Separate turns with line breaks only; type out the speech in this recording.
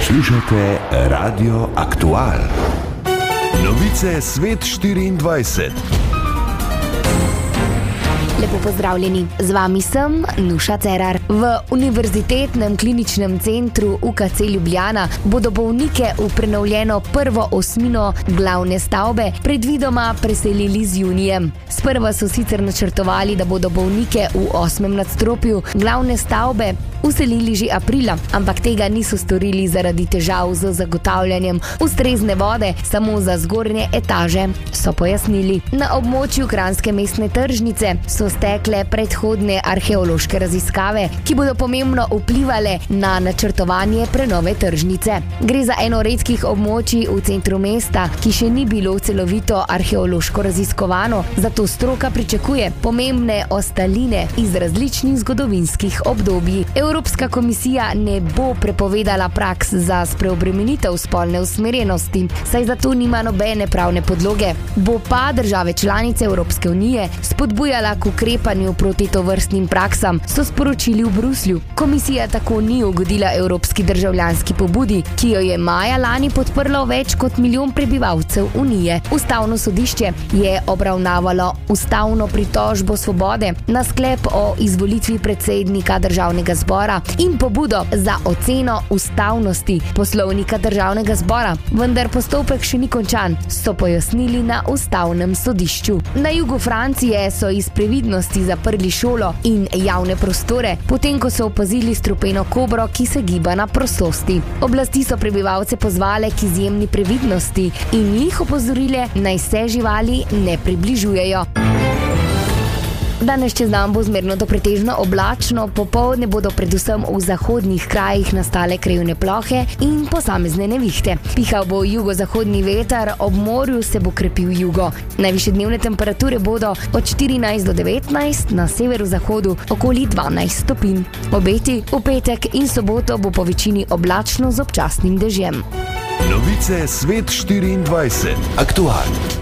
Poslušate Radio Aktual. Novice Svet 24.
Lepo pozdravljeni, z vami sem Nuša Cerar. V Univerzitetnem kliničnem centru UKC Ljubljana bodo bolnike v prenovljeno prvo osmino glavne stavbe predvidoma preselili z junijem. Sprva so sicer načrtovali, da bodo bolnike v 8. nadstropju glavne stavbe uselili že aprila, ampak tega niso storili zaradi težav z zagotavljanjem ustrezne vode samo za zgornje etaže, so pojasnili. Na območju kranjske mestne tržnice so stekle predhodne arheološke raziskave, ki bodo pomembno vplivale na načrtovanje prenove tržnice. Gre za eno redkih območij v centru mesta, ki še ni bilo celovito arheološko raziskovano, zato stroka pričakuje pomembne ostaline iz različnih zgodovinskih obdobij. Evropska komisija ne bo prepovedala praks za spreobremenitev spolne usmerjenosti, saj za to nima nobene pravne podloge. Bo pa države članice Evropske unije spodbujala k ukrepanju proti tovrstnim praksam, so sporočili v Bruslju. Komisija tako ni ugodila evropski državljanski pobudi, ki jo je maja lani podprlo več kot 1 milijon prebivalcev Unije. Ustavno sodišče je obravnavalo ustavno pritožbo Svobode na sklep o izvolitvi predsednika Državnega zbora in pobudo za oceno ustavnosti poslovnika Državnega zbora, vendar postopek še ni končan, so pojasnili na Ustavnem sodišču. Na jugu Francije so iz previdnosti zaprli šolo in javne prostore, potem ko so opazili strupeno kobro, ki se giba na prostosti. Oblasti so prebivalce pozvale k izjemni previdnosti in jih opozorile, naj se živali ne približujejo. Danes čez dan bo zmerno do pretežno oblačno, popoldne bodo predvsem v zahodnih krajih nastale krajevne plohe in posamezne nevihte. Pihal bo jugozahodni veter, ob morju se bo krepil jugo. Najvišje dnevne temperature bodo od 14 do 19, na severozahodu okoli 12 stopinj. Obeti v petek in soboto bo po večini oblačno z občasnim dežjem.
Novice Svet 24. Aktual.